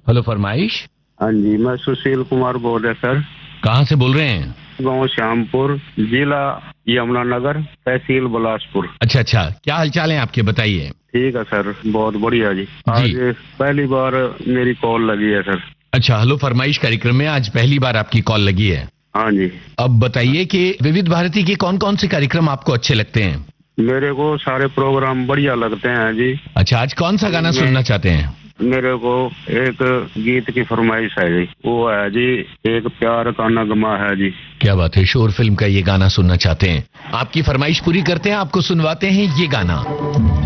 Hello फरमाइश। हाँ जी, मैं सुशील कुमार बोल रहा सर। कहाँ से बोल रहे हैं? गांव श्यामपुर, जिला यमुनानगर, तहसील बिलासपुर। अच्छा अच्छा, क्या हालचाल है आपके, बताइए। ठीक है सर, बहुत बढ़िया जी। आज पहली बार मेरी कॉल लगी है सर। अच्छा, हेलो फरमाइश कार्यक्रम में आज पहली बार आपकी कॉल लगी है। हाँ जी। अब बताइए कि विविध भारती के कौन कौन से कार्यक्रम आपको अच्छे लगते हैं? मेरे को सारे प्रोग्राम बढ़िया लगते हैं जी। अच्छा, आज कौन सा गाना सुनना चाहते हैं? मेरे को एक गीत की फरमाइश है जी, वो है जी, एक प्यार का नगमा है जी। क्या बात है, शोर फिल्म का ये गाना सुनना चाहते हैं। आपकी फरमाइश पूरी करते हैं, आपको सुनवाते हैं ये गाना।